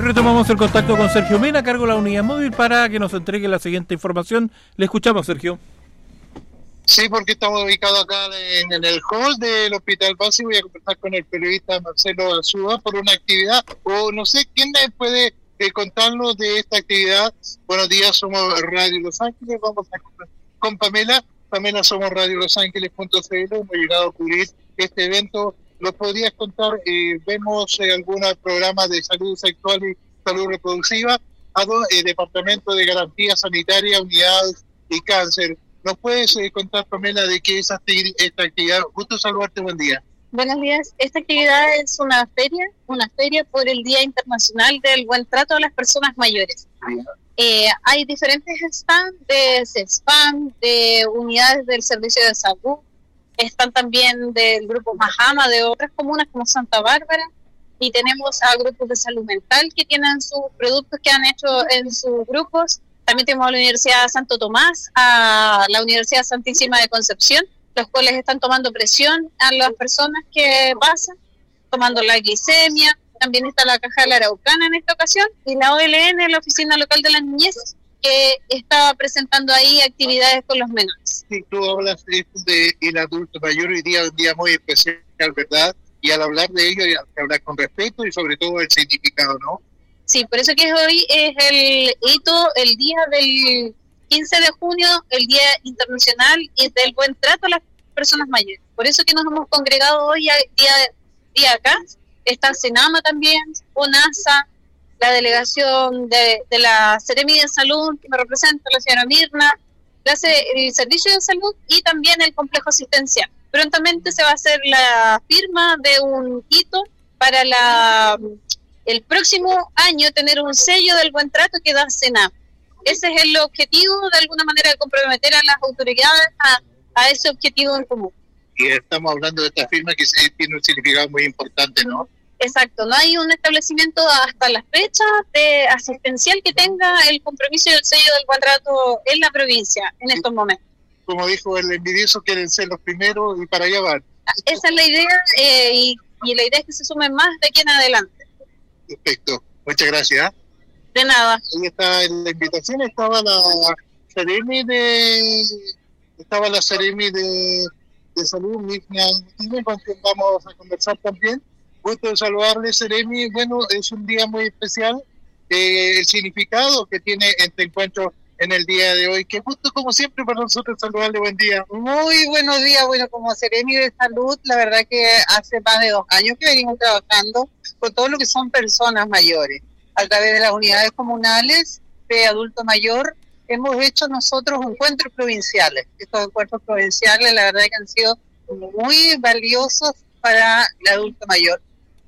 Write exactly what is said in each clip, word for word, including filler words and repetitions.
retomamos el contacto con Sergio Mena, a cargo de la unidad móvil, para que nos entregue la siguiente información. Le escuchamos, Sergio. Sí, porque estamos ubicados acá en, en el hall del Hospital Básico. Voy a conversar con el periodista Marcelo Azúa por una actividad, o no sé, ¿quién puede eh, contarnos de esta actividad? Buenos días, somos Radio Los Ángeles, vamos a conversar con Pamela. Pamela, somos Radio Los Ángeles punto c l, hemos llegado a cubrir este evento. ¿Nos podrías contar? Eh, vemos eh, algunos programas de salud sexual y salud reproductiva, a dos, eh, Departamento de Garantía Sanitaria, Unidades y Cáncer. ¿Nos puedes eh, contar, Pamela, de qué es esta actividad? Gusto saludarte, buen día. Buenos días. Esta actividad es una feria, una feria por el Día Internacional del Buen Trato a las Personas Mayores. Eh, hay diferentes stands de CESPAM, de unidades del Servicio de Salud, están también del Grupo Mahama, de otras comunas como Santa Bárbara, y tenemos a grupos de salud mental que tienen sus productos que han hecho en sus grupos. También tenemos a la Universidad Santo Tomás, a la Universidad Santísima de Concepción, los cuales están tomando presión a las personas que pasan, tomando la glicemia. También está la Caja de la Araucana en esta ocasión, y la O L N, la Oficina Local de la Niñez, que estaba presentando ahí actividades con los menores. Sí, tú hablas de esto del adulto mayor, hoy día un día muy especial, ¿verdad? Y al hablar de ello, hay que hablar con respeto y sobre todo el significado, ¿no? Sí, por eso que hoy es el hito, el día del quince de junio, el Día Internacional y del Buen Trato a las Personas Mayores. Por eso que nos hemos congregado hoy día, día acá. Está Senama también, ONASA, la delegación de, de la Seremi de Salud, que me representa, la señora Mirna, la, el Servicio de Salud y también el Complejo Asistencial. Prontamente se va a hacer la firma de un hito para la el próximo año tener un sello del buen trato que da Senama. Ese es el objetivo, de alguna manera, de comprometer a las autoridades a, a ese objetivo en común. Y estamos hablando de esta firma que tiene un significado muy importante, ¿no? Exacto, no hay un establecimiento hasta la fecha de asistencial que tenga el compromiso y el sello del buen trato en la provincia en estos momentos. Como dijo el envidioso, quieren ser los primeros y para allá van. Esa es la idea, eh, y, y la idea es que se sumen más de aquí en adelante. Perfecto, muchas gracias. De nada. Ahí está en la invitación, estaba la Seremi de estaba la Seremi de, de Salud, Mirna, con quien vamos a conversar también. Gusto de saludarle, Seremi. Bueno, es un día muy especial. Eh, el significado que tiene este encuentro en el día de hoy. Qué gusto, como siempre, para nosotros saludarle. Buen día. Muy buenos días. Bueno, como Seremi de Salud, la verdad que hace más de dos años que venimos trabajando con todo lo que son personas mayores. A través de las unidades comunales de adulto mayor, hemos hecho nosotros encuentros provinciales. Estos encuentros provinciales, la verdad que han sido muy valiosos para el adulto mayor.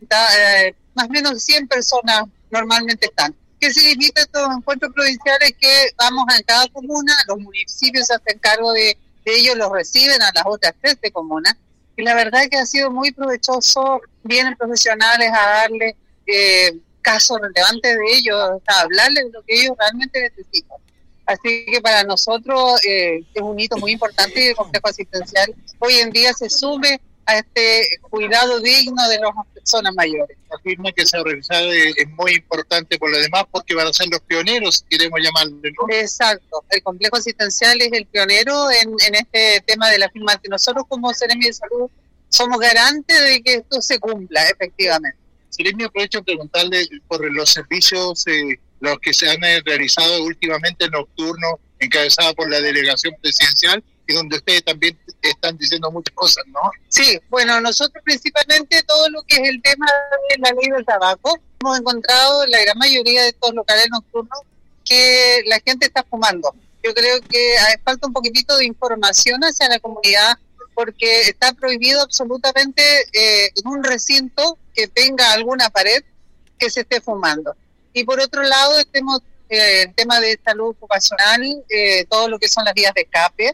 Da, eh, más o menos cien personas normalmente están. ¿Qué significa estos encuentros provinciales? Que vamos a cada comuna, los municipios se hacen cargo de, de ellos, los reciben a las otras trece comunas, y la verdad que ha sido muy provechoso, vienen profesionales a darle eh, casos relevantes de ellos, a hablarles de lo que ellos realmente necesitan. Así que para nosotros eh, es un hito muy importante, y el complejo asistencial hoy en día se sume a este cuidado digno de las personas mayores. La firma que se ha realizado es, es muy importante por lo demás, porque van a ser los pioneros, queremos llamarle, ¿no? Exacto, el complejo asistencial es el pionero en, en este tema de la firma, que nosotros como Seremi de Salud somos garantes de que esto se cumpla efectivamente. Seremi, aprovecho de preguntarle por los servicios, eh, los que se han eh, realizado últimamente nocturnos, encabezados por la delegación presidencial, y donde ustedes también están diciendo muchas cosas, ¿no? Sí, bueno, nosotros principalmente todo lo que es el tema de la ley del tabaco, hemos encontrado en la gran mayoría de estos locales nocturnos que la gente está fumando. Yo creo que falta un poquitito de información hacia la comunidad, porque está prohibido absolutamente eh, en un recinto que tenga alguna pared que se esté fumando. Y por otro lado, estemos eh, el tema de salud ocupacional, eh, todo lo que son las vías de escape,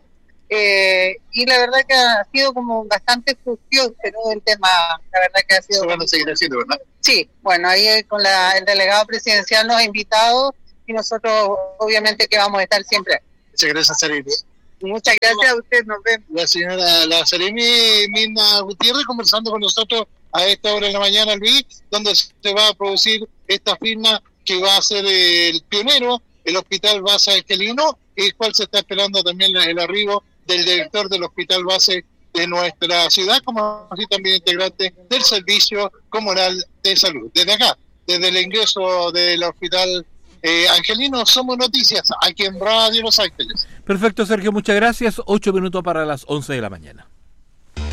Eh, y la verdad que ha sido como bastante fructífero el tema, la verdad que ha sido... Eso van a seguir haciendo, ¿verdad? Sí, bueno, ahí con la, el delegado presidencial nos ha invitado, y nosotros obviamente que vamos a estar siempre. Muchas gracias, Seremi. Muchas gracias a usted, nos vemos. La señora, la Seremi Mirna Gutiérrez, conversando con nosotros a esta hora de la mañana, Luis, donde se va a producir esta firma que va a ser el pionero, el Hospital Base Angelino, el cual se está esperando también el arribo del director del Hospital Base de nuestra ciudad, como así también integrante del Servicio Comunal de Salud. Desde acá, desde el ingreso del Hospital eh, Angelino, Somos Noticias, aquí en Radio Los Ángeles. Perfecto, Sergio, muchas gracias. Ocho minutos para las once de la mañana.